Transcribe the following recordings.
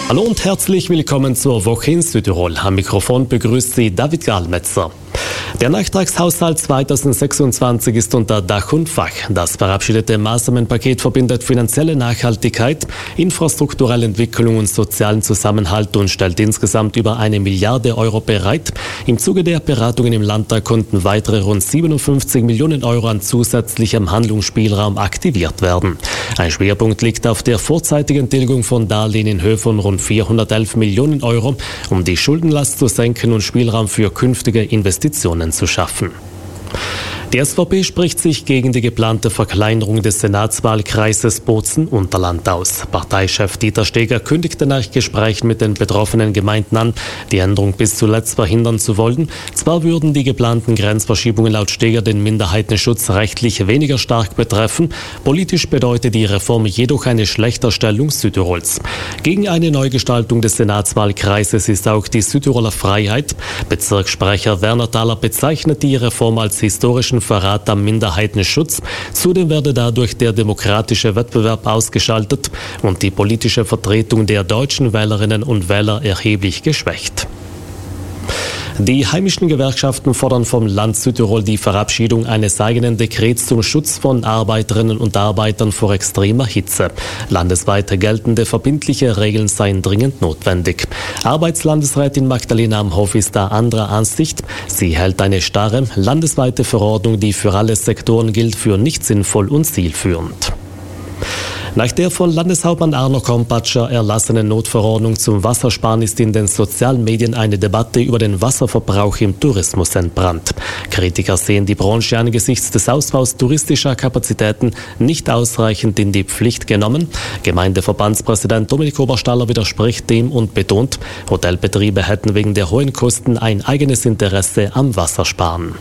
Hallo und herzlich willkommen zur Woche in Südtirol. Am Mikrofon begrüßt Sie David Gahlmetzer. Der Nachtragshaushalt 2026 ist unter Dach und Fach. Das verabschiedete Maßnahmenpaket verbindet finanzielle Nachhaltigkeit, infrastrukturelle Entwicklung und sozialen Zusammenhalt und stellt insgesamt über 1 Milliarde Euro bereit. Im Zuge der Beratungen im Landtag konnten weitere rund 57 Millionen Euro an zusätzlichem Handlungsspielraum aktiviert werden. Ein Schwerpunkt liegt auf der vorzeitigen Tilgung von Darlehen in Höhe von rund 411 Millionen Euro, um die Schuldenlast zu senken und Spielraum für künftige Investitionen zu schaffen. Die SVP spricht sich gegen die geplante Verkleinerung des Senatswahlkreises Bozen-Unterland aus. Parteichef Dieter Steger kündigte nach Gesprächen mit den betroffenen Gemeinden an, die Änderung bis zuletzt verhindern zu wollen. Zwar würden die geplanten Grenzverschiebungen laut Steger den Minderheitenschutz rechtlich weniger stark betreffen, politisch bedeutet die Reform jedoch eine Schlechterstellung Südtirols. Gegen eine Neugestaltung des Senatswahlkreises ist auch die Südtiroler Freiheit. Bezirkssprecher Werner Thaler bezeichnet die Reform als historischen Verrat am Minderheitenschutz. Zudem werde dadurch der demokratische Wettbewerb ausgeschaltet und die politische Vertretung der deutschen Wählerinnen und Wähler erheblich geschwächt. Die heimischen Gewerkschaften fordern vom Land Südtirol die Verabschiedung eines eigenen Dekrets zum Schutz von Arbeiterinnen und Arbeitern vor extremer Hitze. Landesweit geltende verbindliche Regeln seien dringend notwendig. Arbeitslandesrätin Magdalena Amhoff ist da anderer Ansicht. Sie hält eine starre, landesweite Verordnung, die für alle Sektoren gilt, für nicht sinnvoll und zielführend. Nach der von Landeshauptmann Arno Kompatscher erlassenen Notverordnung zum Wassersparen ist in den sozialen Medien eine Debatte über den Wasserverbrauch im Tourismus entbrannt. Kritiker sehen die Branche angesichts des Ausbaus touristischer Kapazitäten nicht ausreichend in die Pflicht genommen. Gemeindeverbandspräsident Dominik Oberstaller widerspricht dem und betont, Hotelbetriebe hätten wegen der hohen Kosten ein eigenes Interesse am Wassersparen.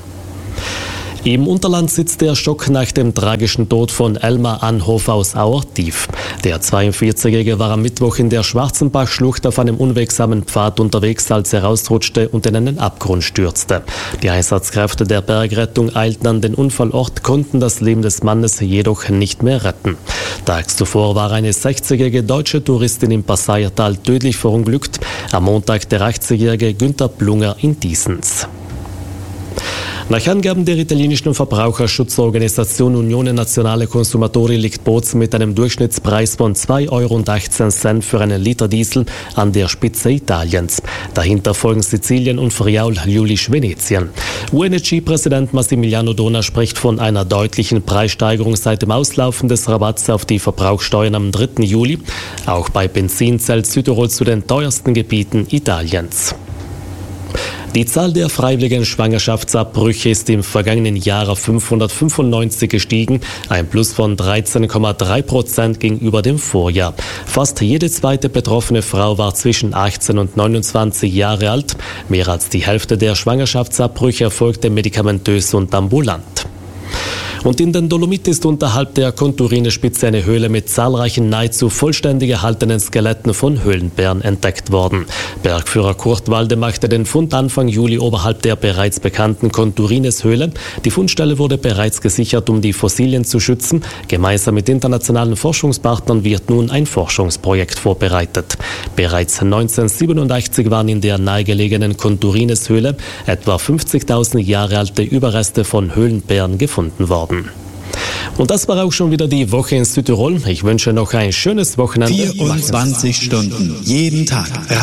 Im Unterland sitzt der Schock nach dem tragischen Tod von Elmar Anhofer aus Auer tief. Der 42-Jährige war am Mittwoch in der Schwarzenbachschlucht auf einem unwegsamen Pfad unterwegs, als er rausrutschte und in einen Abgrund stürzte. Die Einsatzkräfte der Bergrettung eilten an den Unfallort, konnten das Leben des Mannes jedoch nicht mehr retten. Tags zuvor war eine 60-jährige deutsche Touristin im Passaiertal tödlich verunglückt. Am Montag der 80-jährige Günther Plunger in Diesens. Nach Angaben der italienischen Verbraucherschutzorganisation Unione Nazionale Consumatori liegt Bozen mit einem Durchschnittspreis von 2,18 Euro für einen Liter Diesel an der Spitze Italiens. Dahinter folgen Sizilien und Friaul Julisch Venetien. UNEC-Präsident Massimiliano Dona spricht von einer deutlichen Preissteigerung seit dem Auslaufen des Rabatts auf die Verbrauchsteuern am 3. Juli. Auch bei Benzin zählt Südtirol zu den teuersten Gebieten Italiens. Die Zahl der freiwilligen Schwangerschaftsabbrüche ist im vergangenen Jahr auf 595 gestiegen, ein Plus von 13,3% gegenüber dem Vorjahr. Fast jede zweite betroffene Frau war zwischen 18 und 29 Jahre alt. Mehr als die Hälfte der Schwangerschaftsabbrüche erfolgte medikamentös und ambulant. Und in den Dolomiten ist unterhalb der Konturine-Spitze eine Höhle mit zahlreichen nahezu vollständig erhaltenen Skeletten von Höhlenbären entdeckt worden. Bergführer Kurt Walde machte den Fund Anfang Juli oberhalb der bereits bekannten Konturines-Höhle. Die Fundstelle wurde bereits gesichert, um die Fossilien zu schützen. Gemeinsam mit internationalen Forschungspartnern wird nun ein Forschungsprojekt vorbereitet. Bereits 1987 waren in der nahegelegenen Konturines-Höhle etwa 50.000 Jahre alte Überreste von Höhlenbären gefunden worden. Und das war auch schon wieder die Woche in Südtirol. Ich wünsche noch ein schönes Wochenende. 24 Stunden, jeden Tag.